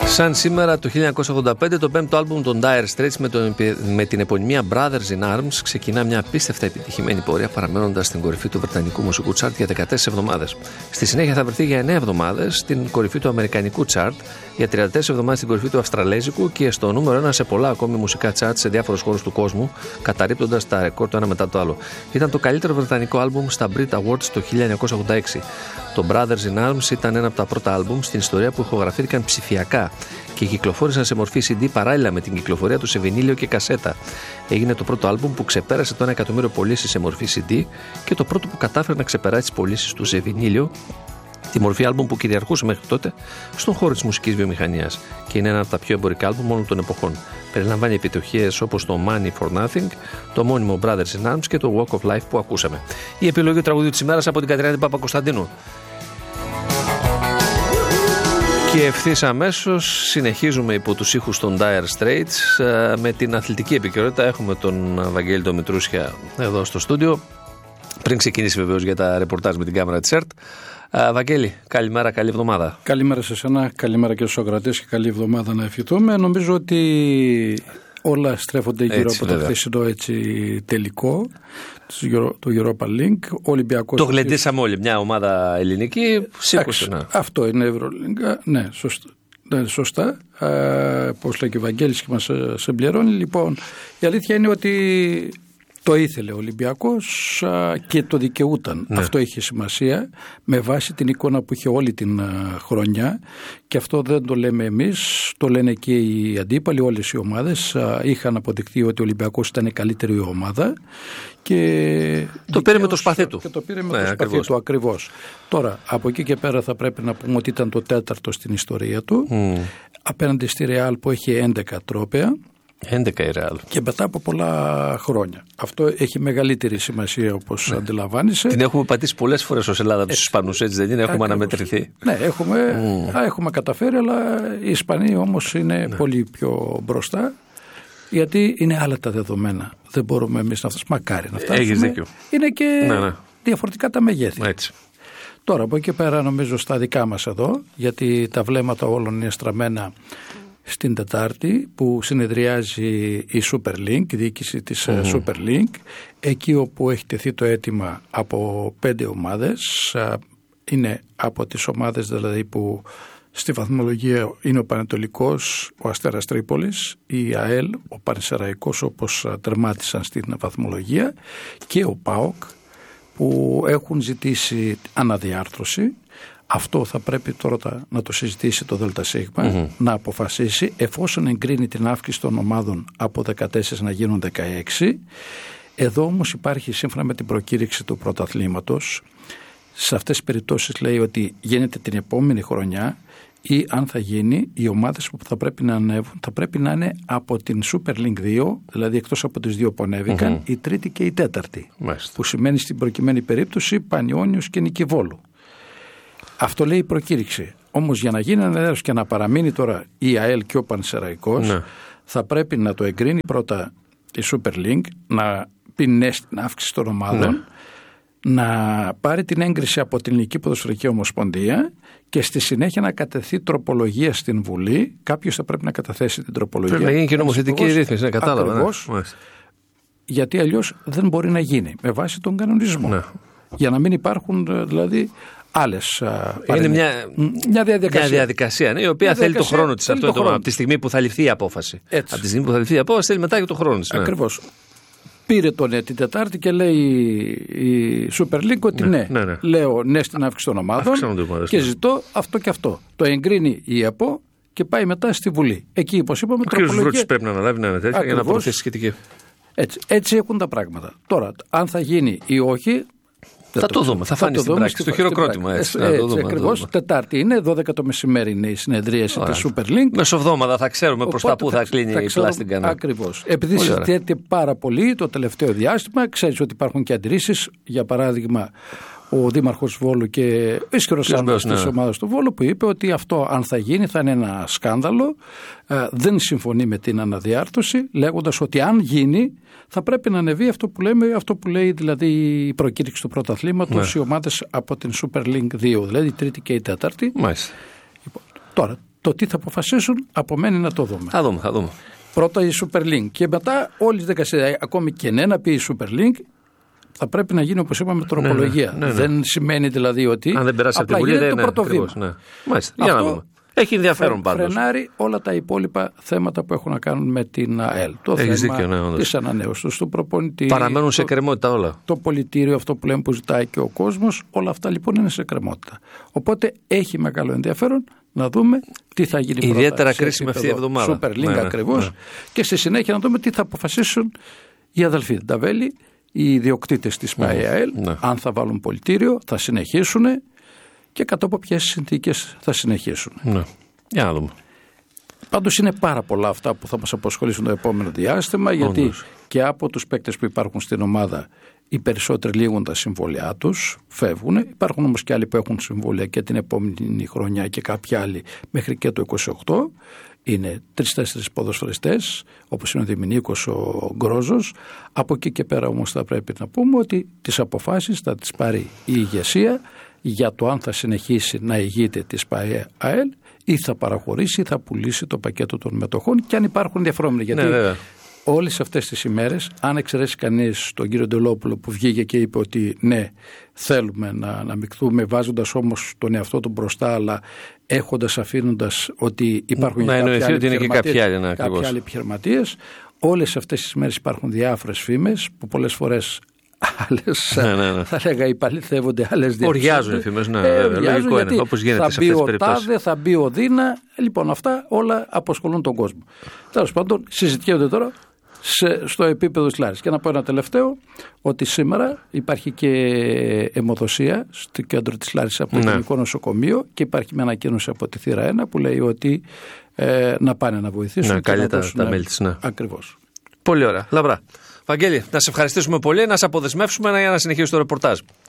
Σαν σήμερα το 1985 το πέμπτο άλμπουμ των Dire Straits με την επωνυμία Brothers in Arms ξεκινά μια απίστευτα επιτυχημένη πορεία, παραμένοντας στην κορυφή του βρετανικού μουσικού τσάρτ για 14 εβδομάδες. Στη συνέχεια θα βρεθεί για 9 εβδομάδες στην κορυφή του αμερικανικού τσάρτ, για 34 εβδομάδες στην κορυφή του αυστραλέζικου και στο νούμερο 1 σε πολλά ακόμη μουσικά τσάρτ σε διάφορους χώρους του κόσμου, καταρρίπτοντας τα ρεκόρ το ένα μετά το άλλο. Ήταν το καλύτερο βρετανικό άλμπουμ στα Brit Awards το 1986. Το Brothers in Arms ήταν ένα από τα πρώτα άλμπουμ στην ιστορία που ηχογραφήθηκαν ψηφιακά και κυκλοφόρησαν σε μορφή CD παράλληλα με την κυκλοφορία του σε βινίλιο και κασέτα. Έγινε το πρώτο άλμπουμ που ξεπέρασε το 1 εκατομμύριο πωλήσεις σε μορφή CD και το πρώτο που κατάφερε να ξεπεράσει τις πωλήσεις του σε βινίλιο, τη μορφή άλμπουμ που κυριαρχούσε μέχρι τότε στον χώρο της μουσικής βιομηχανίας και είναι ένα από τα πιο εμπορικά άλμπουμ όλων των εποχών. Περιλαμβάνει επιτυχίες όπως το Money for Nothing, το μόνιμο Brothers in Arms και το Walk of Life που ακούσαμε. Η επιλογή του τραγουδιού της ημέρας από την Κατερίνα Παπακοσταντίνου. Και ευθύς αμέσως συνεχίζουμε υπό τους ήχους των Dire Straits με την αθλητική επικαιρότητα. Έχουμε τον Βαγγέλη τον Μητρούσια εδώ στο στούντιο. Πριν ξεκινήσει βεβαίως για τα ρεπορτάζ με την κάμερα της ΕΡΤ. Βαγγέλη, καλημέρα, καλή εβδομάδα. Καλημέρα σε εσένα, καλημέρα και στους ακροατές και καλή εβδομάδα να ευχηθούμε. Νομίζω ότι όλα στρέφονται γύρω από το χθεσινό τελικό του Europa League. Ολυμπιακός. Το γλεντήσαμε όλοι, μια ομάδα ελληνική. Σήκωσε. Αυτό είναι Ευρωλίγκα. Ναι, σωστά. Ναι, σωστά. Πώς λέει και ο Βαγγέλης και μας συμπληρώνει. Λοιπόν, η αλήθεια είναι ότι το ήθελε ο Ολυμπιακός και το δικαιούταν. Ναι. Αυτό είχε σημασία με βάση την εικόνα που είχε όλη την χρονιά και αυτό δεν το λέμε εμείς, το λένε και οι αντίπαλοι, όλες οι ομάδες είχαν αποδειχθεί ότι ο Ολυμπιακός ήταν η καλύτερη ομάδα και το πήρε με το σπαθί του. Και το πήρε με το σπαθί του ακριβώς. Τώρα από εκεί και πέρα θα πρέπει να πούμε ότι ήταν το τέταρτο στην ιστορία του απέναντι στη Ρεάλ που έχει 11 τρόπαια. 11 η Ρεάλ. Και μετά από πολλά χρόνια. Αυτό έχει μεγαλύτερη σημασία όπως αντιλαμβάνεσαι. Την έχουμε πατήσει πολλές φορές ως Ελλάδα από τους Ισπανούς, έτσι δεν είναι? Έχουμε αναμετρηθεί. Ναι, έχουμε καταφέρει, αλλά οι Ισπανοί όμως είναι πολύ πιο μπροστά. Γιατί είναι άλλα τα δεδομένα. Δεν μπορούμε εμείς να φτάσουμε. Μακάρι να φτάσουμε. Έχεις δίκιο. Είναι και διαφορετικά τα μεγέθη. Έτσι. Τώρα από εκεί πέρα νομίζω στα δικά μας εδώ, γιατί τα βλέμματα όλων είναι στραμμένα στην Τετάρτη που συνεδριάζει η Superlink, η διοίκηση της Superlink, εκεί όπου έχει τεθεί το αίτημα από 5 ομάδες, είναι από τις ομάδες δηλαδή που στη βαθμολογία είναι ο Πανετολικός, ο Αστέρας Τρίπολης, η ΑΕΛ, ο Πανσεραϊκός όπως τερμάτισαν στην βαθμολογία και ο ΠΑΟΚ που έχουν ζητήσει αναδιάρθρωση. Αυτό θα πρέπει τώρα να το συζητήσει το ΔΣ, να αποφασίσει εφόσον εγκρίνει την αύξηση των ομάδων από 14 να γίνουν 16. Εδώ όμως υπάρχει σύμφωνα με την προκήρυξη του πρωταθλήματος, σε αυτές τις περιπτώσεις λέει ότι γίνεται την επόμενη χρονιά ή αν θα γίνει οι ομάδες που θα πρέπει να ανέβουν θα πρέπει να είναι από την Super League 2, δηλαδή εκτός από τις δύο που ανέβηκαν, η τρίτη και η τέταρτη. Μάλιστα. Που σημαίνει στην προκειμένη περίπτωση Πανιόνιος και Νικηβόλου. Αυτό λέει η προκήρυξη. Όμως για να γίνει αναδιάρθρωση και να παραμείνει τώρα η ΑΕΛ και ο Πανσεραϊκός, θα πρέπει να το εγκρίνει πρώτα η Super League, να πει ναι στην αύξηση των ομάδων, να πάρει την έγκριση από την Ελληνική Ποδοσφαιρική Ομοσπονδία και στη συνέχεια να κατεθεί τροπολογία στην Βουλή. Κάποιος θα πρέπει να καταθέσει την τροπολογία. Πρέπει να γίνει και νομοθετική ρύθμιση, κατάλαβα. Ακριβώς, γιατί αλλιώς δεν μπορεί να γίνει με βάση τον κανονισμό. Ναι. Για να μην υπάρχουν δηλαδή άλλες. Είναι μια διαδικασία η οποία θέλει το χρόνο της από τη στιγμή που θα ληφθεί η απόφαση. Έτσι. Από τη στιγμή που θα ληφθεί η απόφαση θέλει μετά και το χρόνο της. Ακριβώς. Πήρε την Τετάρτη και λέει η Super League ότι λέω ναι στην αύξηση των ομάδων και ζητώ αυτό και αυτό. Το εγκρίνει η ΕΠΟ και πάει μετά στη Βουλή. Εκεί όπως είπαμε ο κ. Βρούτσης πρέπει να αναλάβει να είναι τέτοια για να προωθήσει σχετική. Έτσι έχουν τα πράγματα. Τώρα αν θα γίνει ή όχι θα το δούμε, θα φανεί στην πράξη, στο χειροκρότημα. Έτσι ακριβώς, Τετάρτη είναι, 12 το μεσημέρι είναι η συνεδρίαση της Super League. Μεσοβδόμαδα θα ξέρουμε προς τα πού θα κλείνει η πλάστικα. Ακριβώς. Επειδή συζητιέται πάρα πολύ το τελευταίο διάστημα, ξέρεις ότι υπάρχουν και αντιρρήσεις, για παράδειγμα ο Δήμαρχος Βόλου και ισχυρός άντρας της ομάδας του Βόλου που είπε ότι αυτό αν θα γίνει θα είναι ένα σκάνδαλο, δεν συμφωνεί με την αναδιάρθρωση λέγοντας ότι αν γίνει θα πρέπει να ανεβεί αυτό που λέει δηλαδή η προκήρυξη του πρωταθλήματος οι ομάδες από την Super League 2, δηλαδή η τρίτη και η τέταρτη. Μάλιστα. Τώρα Το τι θα αποφασίσουν απομένει να το δούμε. Θα δούμε. Πρώτα η Superlink και μετά όλη τη δικασία. Ακόμη και να πει η Superlink, θα πρέπει να γίνει, όπως είπαμε, τροπολογία. Ναι. Δεν σημαίνει δηλαδή ότι. Αν δεν περάσει από την Βουλή, δεν είναι το πρώτο βήμα. Ναι. Μάλιστα. Για να δούμε. Έχει ενδιαφέρον πάντως. Φρενάρει όλα τα υπόλοιπα θέματα που έχουν να κάνουν με την ΑΕΛ. Το θέμα της ανανέωσης του προπονητή. Παραμένουν σε κρεμότητα όλα. Το πολιτήριο, αυτό που λέμε που ζητάει και ο κόσμος, όλα αυτά λοιπόν είναι σε κρεμότητα. Οπότε έχει μεγάλο ενδιαφέρον να δούμε τι θα γίνει πρώτα. Ιδιαίτερα κρίσιμη αυτή η εβδομάδα. Super League ακριβώς. Ναι. Και στη συνέχεια να δούμε τι θα αποφασίσουν οι αδελφοί Νταβέλη, οι ιδιοκτήτες της ΠΑΕΑΕΛ, αν θα βάλουν πολιτήριο, θα συνεχίσουν. Και κάτω από ποιες συνθήκες θα συνεχίσουν. Ναι. Για να δούμε. Πάντως είναι πάρα πολλά αυτά που θα μας απασχολήσουν το επόμενο διάστημα, γιατί και από τους παίκτες που υπάρχουν στην ομάδα οι περισσότεροι λήγουν τα συμβόλαιά τους, φεύγουν. Υπάρχουν όμως και άλλοι που έχουν συμβόλαια και την επόμενη χρονιά και κάποιοι άλλοι μέχρι και το 28. Είναι 3-4 ποδοσφαιριστές, όπως είναι ο Δημηνίκος, ο Γκρόζος. Από εκεί και πέρα όμως θα πρέπει να πούμε ότι τις αποφάσεις θα τις πάρει η ηγεσία για το αν θα συνεχίσει να ηγείται της ΠΑΕΑΕΛ ή θα παραχωρήσει ή θα πουλήσει το πακέτο των μετοχών, και αν υπάρχουν διαφορόμενοι. Γιατί όλες αυτές τις ημέρες, αν εξαιρέσει κανείς τον κύριο Ντελόπουλο που βγήκε και είπε ότι ναι, θέλουμε να αναμειχθούμε, βάζοντας όμως τον εαυτό του μπροστά, αλλά αφήνοντας ότι υπάρχουν κάποιοι άλλοι επιχειρηματίες, όλες αυτές τις ημέρες υπάρχουν διάφορες φήμες που πολλές φορές άλλες θα λέγα υπαλληθεύονται, άλλες διαπιστώνται. Οριάζουν οι φήμες, λογικό είναι, όπως γίνεται σε αυτές τις περιπτώσεις. Τάδε, θα μπει ο Δίνα, λοιπόν αυτά όλα απασχολούν τον κόσμο. Τέλος πάντων συζητιέται τώρα στο επίπεδο της Λάρισσας. Και να πω ένα τελευταίο, ότι σήμερα υπάρχει και αιμοδοσία στο κέντρο της Λάρισσας από το Γενικό Νοσοκομείο και υπάρχει μια ανακοίνωση από τη Θύρα 1 που λέει ότι να πάνε να βοηθήσουν. Ναι, καλή τα μέλη της. Ακριβώς. Πολύ ωραία. Λαμπρά. Βαγγέλη, να σε ευχαριστήσουμε πολύ, να σε αποδεσμεύσουμε για να συνεχίσεις το ρεπορτάζ.